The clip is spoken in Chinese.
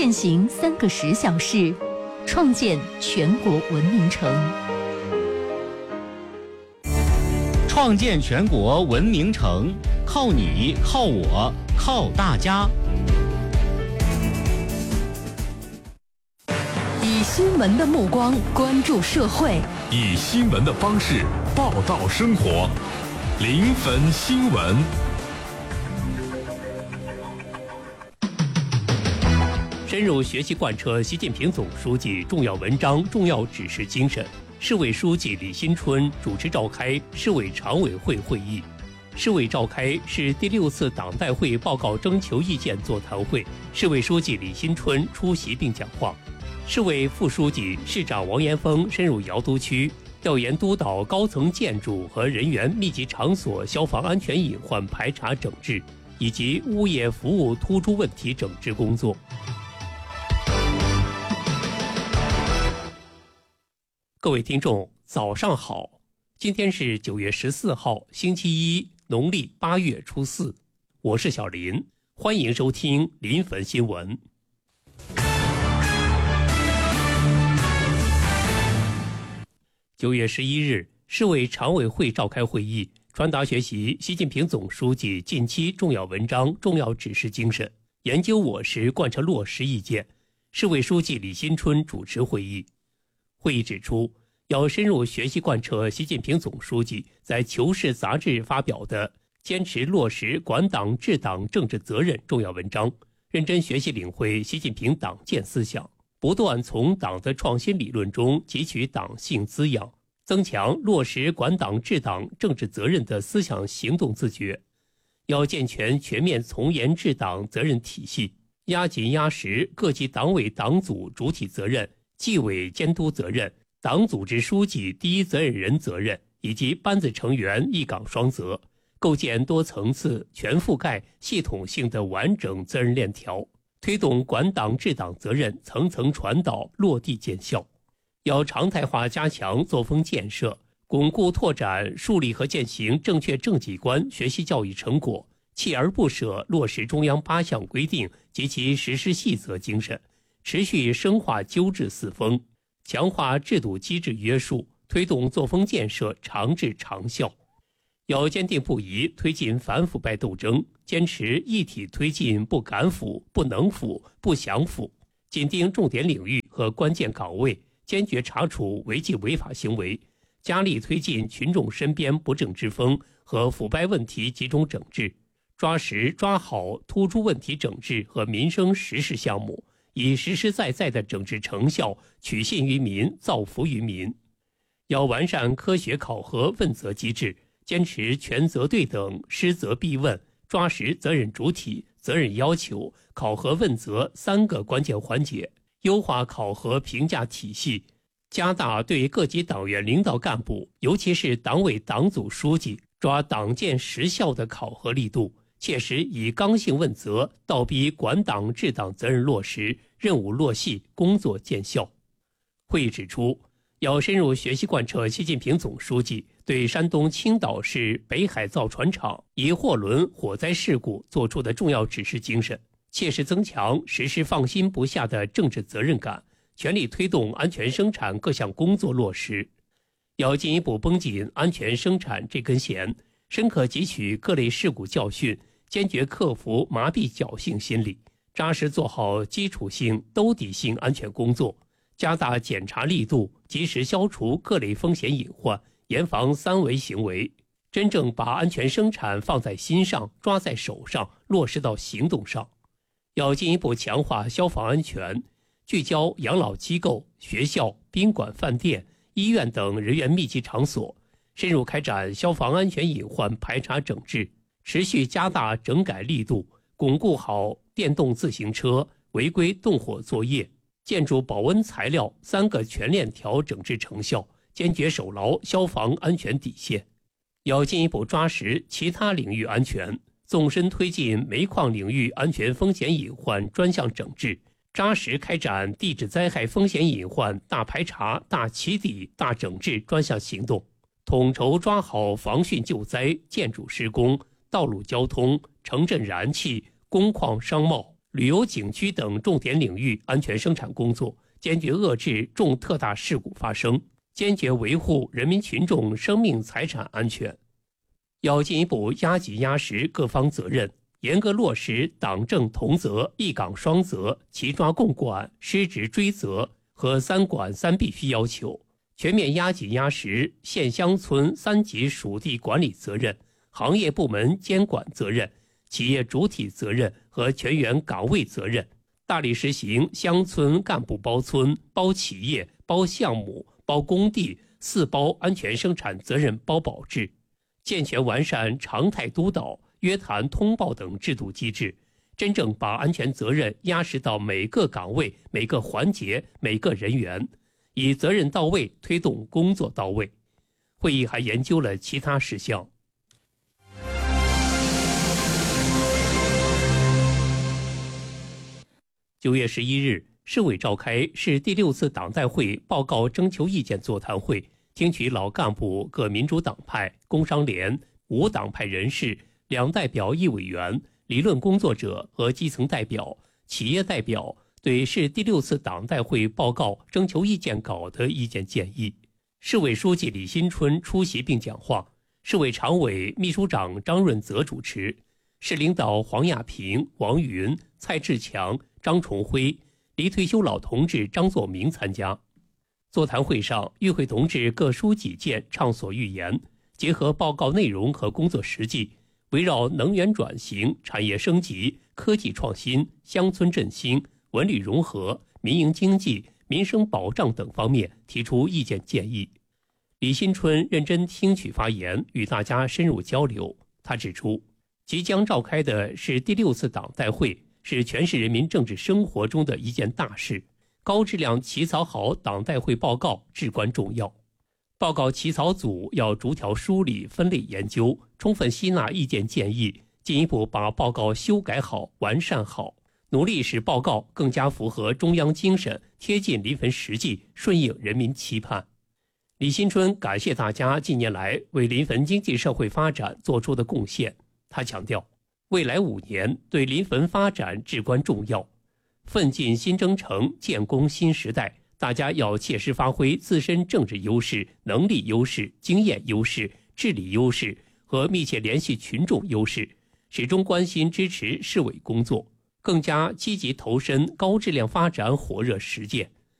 践行3个10小时，创建全国文明城。 创建全国文明城，靠你，靠我，靠大家。 以新闻的目光关注社会， 以新闻的方式报道生活。临汾新闻。 深入学习贯彻习近平总书记重要文章、重要指示精神，市委书记李新春主持召开市委常委会会议。市委召开市第6次党代会报告征求意见座谈会，市委书记李新春出席并讲话。市委副书记、市长王延峰深入瑶都区，调研督导高层建筑和人员密集场所消防安全隐患排查整治以及物业服务突出问题整治工作。各位听众，早上好！今天是9月14号，星期一，农历8月初4，我是小林，欢迎收听临汾新闻。9月11日，市委常委会召开会议，传达学习习近平总书记近期重要文章、重要指示精神，研究我实贯彻落实意见。市委书记李新春主持会议。会议指出，要深入学习贯彻习近平总书记在《求是》杂志发表的坚持落实管党治党政治责任重要文章，认真学习领会习近平党建思想，不断从党的创新理论中汲取党性滋养，增强落实管党治党政治责任的思想行动自觉。要健全全面从严治党责任体系，压紧压实各级党委党组主体责任、纪委监督责任、党组织书记第一责任人责任以及班子成员一岗双责，构建多层次、全覆盖、系统性的完整责任链条，推动管党治党责任层层传导落地见效。要常态化加强作风建设，巩固拓展树立和践行正确正绩观学习教育成果，锲而不舍落实中央8项规定及其实施细则精神，持续深化纠治四风，强化制度机制约束，推动作风建设长治长效。要坚定不移推进反腐败斗争，坚持一体推进不敢腐、不能腐、不想腐，紧盯重点领域和关键岗位，坚决查处违纪违法行为，加力推进群众身边不正之风和腐败问题集中整治，抓实抓好突出问题整治和民生实事项目，以实实在在的整治成效取信于民、造福于民。要完善科学考核问责机制，坚持权责对等、失责必问，抓实责任主体、责任要求、考核问责3个关键环节，优化考核评价体系，加大对各级党员领导干部，尤其是党委党组书记抓党建实效的考核力度，切实以刚性问责，倒逼管党治党责任落实，任务落细，工作见效。会议指出，要深入学习贯彻习近平总书记对山东青岛市北海造船厂一货轮火灾事故作出的重要指示精神，切实增强实施放心不下的政治责任感，全力推动安全生产各项工作落实。要进一步绷紧安全生产这根弦，深刻汲取各类事故教训，坚决克服麻痹侥幸心理，扎实做好基础性、兜底性安全工作，加大检查力度，及时消除各类风险隐患，严防3违行为，真正把安全生产放在心上、抓在手上，落实到行动上。要进一步强化消防安全，聚焦养老机构、学校、宾馆、饭店、医院等人员密集场所，深入开展消防安全隐患排查整治，持续加大整改力度，巩固好电动自行车、违规动火作业、建筑保温材料3个全链条整治成效，坚决守牢消防安全底线。要进一步抓实其他领域安全，纵深推进煤矿领域安全风险隐患专项整治，扎实开展地质灾害风险隐患大排查、大起底、大整治专项行动，统筹抓好防汛救灾、建筑施工、道路交通、城镇燃气、工矿商贸、 旅游景区等重点领域安全生产工作，坚决遏制重特大事故发生，坚决维护人民群众生命财产安全。要进一步压紧压实各方责任，严格落实党政同责、一岗双责、齐抓共管、失职追责和3管3必须要求，全面压紧压实县乡村3级属地管理责任、行业部门监管责任、企业主体责任和全员岗位责任，大力实行乡村干部包村、包企业、包项目、包工地4包安全生产责任包保制，健全完善常态督导、约谈通报等制度机制，真正把安全责任压实到每个岗位、每个环节、每个人员，以责任到位推动工作到位。会议还研究了其他事项。9月11日，市委召开市第6次党代会报告征求意见座谈会，听取老干部、各民主党派、工商联、无党派人士、2代表1委员、理论工作者和基层代表、企业代表对市第6次党代会报告征求意见稿的意见建议。市委书记李新春出席并讲话，市委常委、秘书长张润泽主持，市领导黄亚平、王云、蔡志强、张崇辉、离退休老同志张作明参加。座谈会上，与会同志各抒己见，畅所欲言，结合报告内容和工作实际，围绕能源转型、产业升级、科技创新、乡村振兴、文旅融合、民营经济、民生保障等方面提出意见建议。李新春认真听取发言，与大家深入交流。他指出，即将召开的是第6次党代会，是全市人民政治生活中的一件大事，高质量起草好党代会报告至关重要。报告起草组要逐条梳理、分类研究，充分吸纳意见建议，进一步把报告修改好、完善好，努力使报告更加符合中央精神，贴近临汾实际，顺应人民期盼。李新春感谢大家近年来为临汾经济社会发展做出的贡献。他强调，未来5年对临汾发展至关重要，奋进新征程，建功新时代，大家要切实发挥自身政治优势、能力优势、经验优势、治理优势和密切联系群众优势，始终关心支持市委工作，更加积极投身高质量发展火热实践，